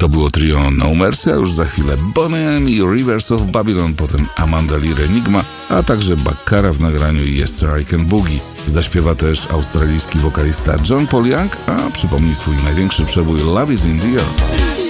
To było trio No Mercy, a już za chwilę Boney M i Rivers of Babylon, potem Amanda Lear Enigma, a także Baccara w nagraniu Yes I Can Boogie. Zaśpiewa też australijski wokalista John Paul Young, a przypomni swój największy przebój Love is in the Air.